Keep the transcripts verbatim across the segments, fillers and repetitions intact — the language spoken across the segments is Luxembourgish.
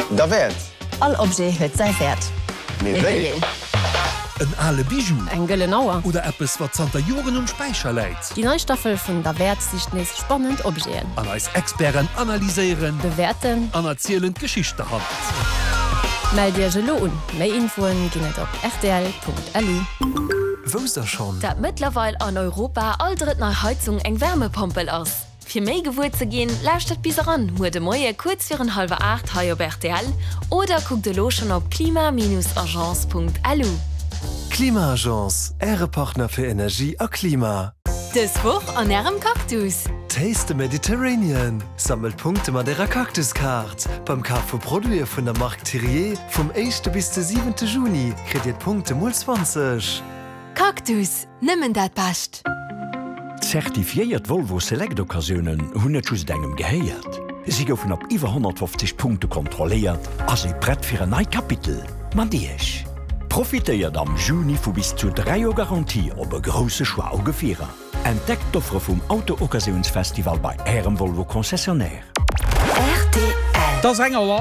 Da Wert. All Obje huet sei Wert. Ein alle Bijou Eng Gëllenauer. oder etwas, was Santa Joren um Speicher leiht. Die Neustaffel vun der Wert sich nes spannend Objeen. An als Experten analysieren, Bewerten, an erzählen Geschichte hat. meld Dir gelo un. Méi Infoen ginnet op r t l punkt l u. Wo ist er schon? Dat mittlerweile an Europa all dritt nach Heizung eng Wärmepumpel aus. Für méi Gewur ze gehen, lauscht dat bis ran, hue de Moie kurz für halbe acht ha op R T L oder guck de lo schon op klima agence punkt l u. Klimaagence, Äre Partner für Energie a Klima. Des woch an Ärem Kaktus. Taste the Mediterranean. Sammelt Punkte mat derer Kaktuskart. Beim Kaf vu Produe vun der Mark Thierry vom ersten bis den siebenten Juni krediert Punkte mal zwanzig. Kaktus, nimmen dat pascht. Zertifiiert Volvo Select Occasionen hunn net just engem geheiert. Sie goufen op iwwer hundertfünfzig Punkte kontrolliert, as e brett fir ein nei Kapitel. Man Diech. Profitéiert am Juni vu bis zu drei Jo Garantie op e grosse Schwaugefierer. Entdeckt d'Offre vum Auto-Occasionsfestival bei Ärem Volvo Konzessionär. R T L. Das Engerwer.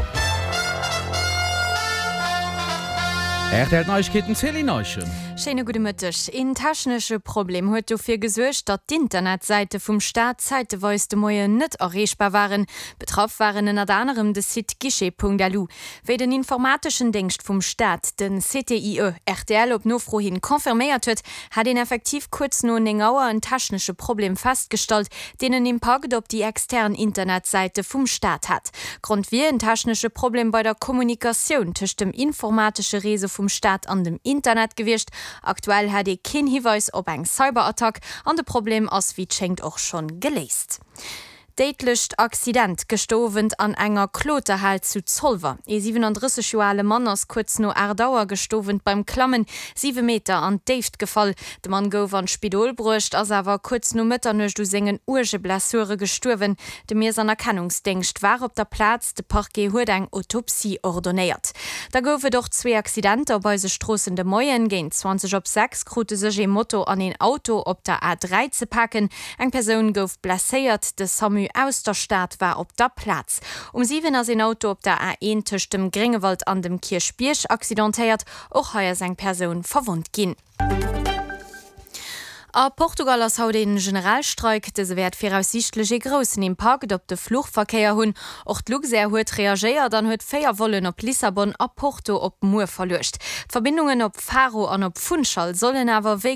Er der Neuigkeiten Zelineuchen. Schöne gute Mittag. In technische Problem huet du fir gesuercht, dat d'Internetseite vum Staat zeiteweis de Moie net erreichbar waren. Betroff waren in anderem de Site guichet punkt l u. Wéi den informatischen Dienst vum Staat, den C T I E, R T L op nofro hin konfirméiert huet, hat den effektiv kurz no eng Auer ein technische Problem festgestellt, denen Impact op die extern Internetseite vum Staat hat. Grund wie ein technische Problem bei der Kommunikation tisch dem informatische Rese vum Staat an dem Internet gewircht. Aktuell hat e kein Hinweis op eng Cyberattack an de Problem ass wie schenkt auch schon geleest. Deitlecht Accident gestovent an enger Kloterhalt zu Zolver. E siebenunddreißig Joale Mann ass kurz no Erdauer gestovent beim Klammen sieben Meter an Deft gefall. De Mann gouf an Spidol brucht, as awer kurz no Mëtternech du sengen urge Blessure gesturwen. De mir an Erkennungsdenkst war op der Platz, de Parquet huet eng Autopsie ordonnéiert. Da goufe doch zwei Accidenter bei se strossende Moien géint zwanzig op sechs krute sech e Motto an ein Auto op der A drei ze packen. Eng Person gouf blesséiert, de Samu aus der Stadt war op der Platz. Um sieben as ein Auto op der A eins tisch dem Gringewald an dem Kirchbiersch accidentéiert, och heuer seg Person verwund ginn. A Portugal ass haut den Generalstreik, dese werd voraussichtlich e grossen Impact op de Fluchverkehr hunn. Och d' Luxair huet reageiert, dann huet Féier wollen op Lissabon a Porto op Mur verlucht. Verbindungen op Faro an op Funchal sollen awer